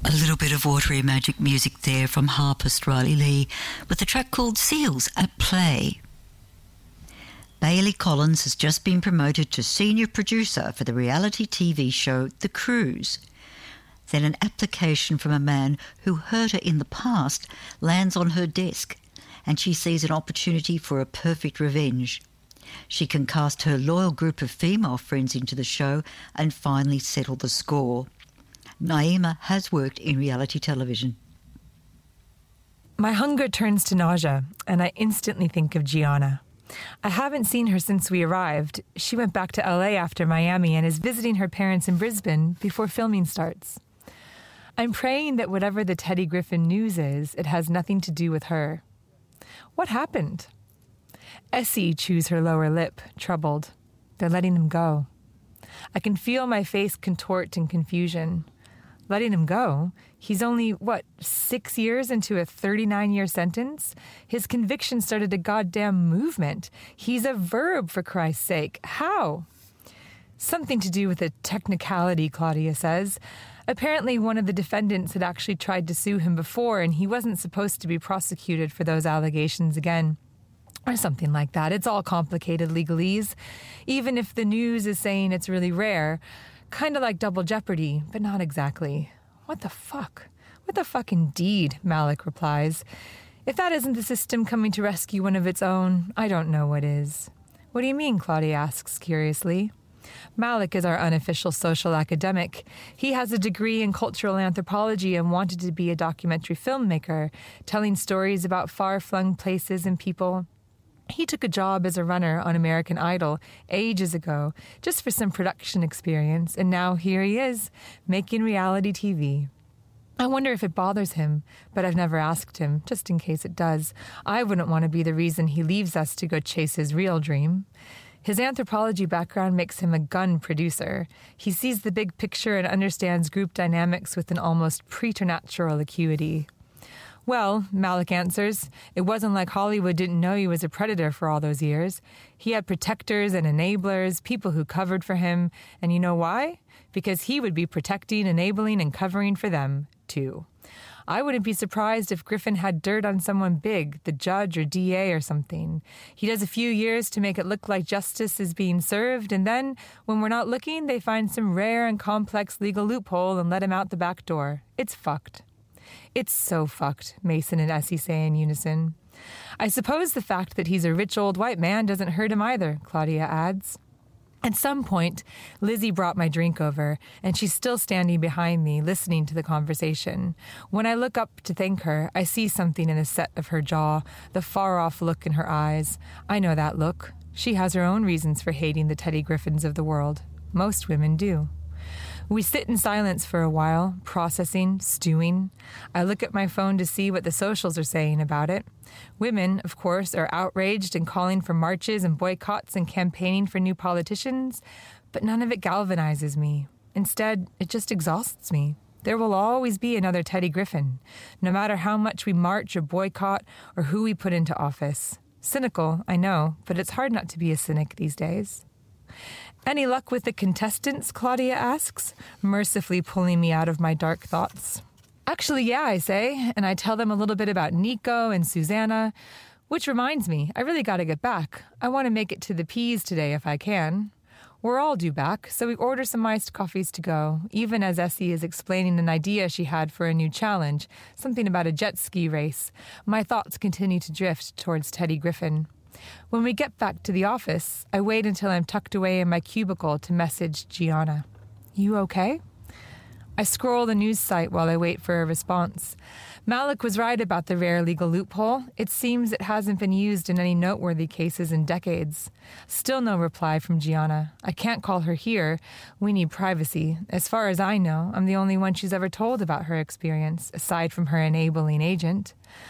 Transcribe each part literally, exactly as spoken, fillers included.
A little bit of watery magic music there from harpist Riley Lee with a track called Seals at Play. Bailey Collins has just been promoted to senior producer for the reality T V show The Cruise. Then an application from a man who hurt her in the past lands on her desk, and she sees an opportunity for a perfect revenge. She can cast her loyal group of female friends into the show and finally settle the score. Naima has worked in reality television. My hunger turns to nausea, and I instantly think of Gianna. I haven't seen her since we arrived. She went back to L A after Miami and is visiting her parents in Brisbane before filming starts. I'm praying that whatever the Teddy Griffin news is, it has nothing to do with her. What happened? Essie chews her lower lip, troubled. They're letting him go. I can feel my face contort in confusion. Letting him go? He's only, what, six years into a thirty-nine-year sentence? His conviction started a goddamn movement. He's a verb, for Christ's sake. How? Something to do with a technicality, Claudia says. Apparently one of the defendants had actually tried to sue him before, and he wasn't supposed to be prosecuted for those allegations again. Or something like that. It's all complicated legalese. Even if the news is saying it's really rare. Kind of like Double Jeopardy, but not exactly. What the fuck? What the fuck indeed, Malik replies. If that isn't the system coming to rescue one of its own, I don't know what is. What do you mean, Claudia asks curiously. Malik is our unofficial social academic. He has a degree in cultural anthropology and wanted to be a documentary filmmaker, telling stories about far-flung places and people. He took a job as a runner on American Idol ages ago, just for some production experience, and now here he is, making reality T V. I wonder if it bothers him, but I've never asked him, just in case it does. I wouldn't want to be the reason he leaves us to go chase his real dream. His anthropology background makes him a gun producer. He sees the big picture and understands group dynamics with an almost preternatural acuity. Well, Malik answers, it wasn't like Hollywood didn't know he was a predator for all those years. He had protectors and enablers, people who covered for him. And you know why? Because he would be protecting, enabling, and covering for them, too. I wouldn't be surprised if Griffin had dirt on someone big, the judge or D A or something. He does a few years to make it look like justice is being served, and then, when we're not looking, they find some rare and complex legal loophole and let him out the back door. It's fucked. It's so fucked, Mason and Essie say in unison. I suppose the fact that he's a rich old white man doesn't hurt him either, Claudia adds. At some point, Lizzie brought my drink over, and she's still standing behind me, listening to the conversation. When I look up to thank her, I see something in the set of her jaw, the far-off look in her eyes. I know that look. She has her own reasons for hating the Teddy Griffins of the world. Most women do. We sit in silence for a while, processing, stewing. I look at my phone to see what the socials are saying about it. Women, of course, are outraged and calling for marches and boycotts and campaigning for new politicians, but none of it galvanizes me. Instead, it just exhausts me. There will always be another Teddy Griffin, no matter how much we march or boycott or who we put into office. Cynical, I know, but it's hard not to be a cynic these days. Any luck with the contestants, Claudia asks, mercifully pulling me out of my dark thoughts. Actually, yeah, I say, and I tell them a little bit about Nico and Susanna, which reminds me, I really got to get back. I want to make it to the P's today if I can. We're all due back, so we order some iced coffees to go, even as Essie is explaining an idea she had for a new challenge, something about a jet ski race. My thoughts continue to drift towards Teddy Griffin. When we get back to the office, I wait until I'm tucked away in my cubicle to message Gianna. You okay? I scroll the news site while I wait for a response. Malik was right about the rare legal loophole. It seems it hasn't been used in any noteworthy cases in decades. Still no reply from Gianna. I can't call her here. We need privacy. As far as I know, I'm the only one she's ever told about her experience, aside from her enabling agent.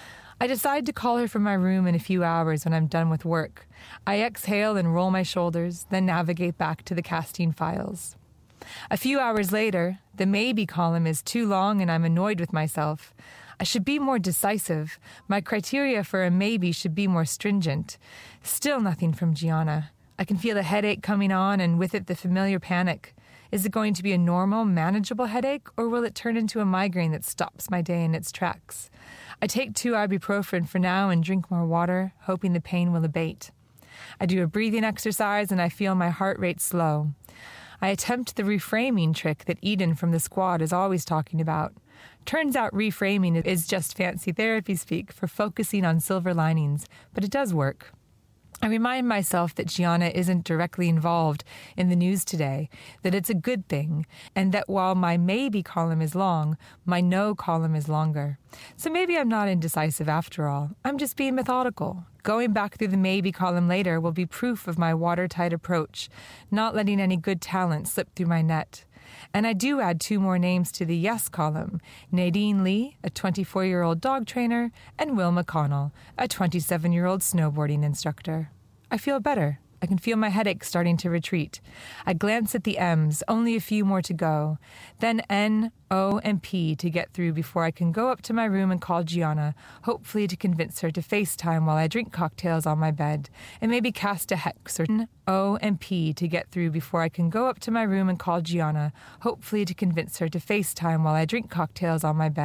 I decide to call her from my room in a few hours when I'm done with work. I exhale and roll my shoulders, then navigate back to the casting files. A few hours later, the maybe column is too long and I'm annoyed with myself. I should be more decisive. My criteria for a maybe should be more stringent. Still nothing from Gianna. I can feel a headache coming on and with it the familiar panic. Is it going to be a normal, manageable headache, or will it turn into a migraine that stops my day in its tracks? I take two ibuprofen for now and drink more water, hoping the pain will abate. I do a breathing exercise and I feel my heart rate slow. I attempt the reframing trick that Eden from the squad is always talking about. Turns out reframing is just fancy therapy speak for focusing on silver linings, but it does work. I remind myself that Gianna isn't directly involved in the news today, that it's a good thing, and that while my maybe column is long, my no column is longer. So maybe I'm not indecisive after all. I'm just being methodical. Going back through the maybe column later will be proof of my watertight approach, not letting any good talent slip through my net. And I do add two more names to the yes column, Nadine Lee, a twenty-four-year-old dog trainer, and Will McConnell, a twenty-seven-year-old snowboarding instructor. I feel better. I can feel my headache starting to retreat. I glance at the M's, only a few more to go. Then N, O, and P to get through before I can go up to my room and call Gianna, hopefully to convince her to FaceTime while I drink cocktails on my bed, and maybe cast a hex or N, O, and P to get through before I can go up to my room and call Gianna, hopefully to convince her to FaceTime while I drink cocktails on my bed.